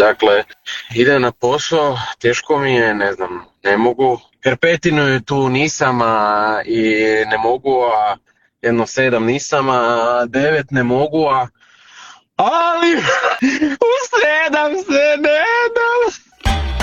Dakle, ide na posao, teško mi je, ne znam, ne mogu. Herpetinu je tu nisam i ne mogu, a jedno 7 nisam, a 9 ne mogu, ali u 7 se ne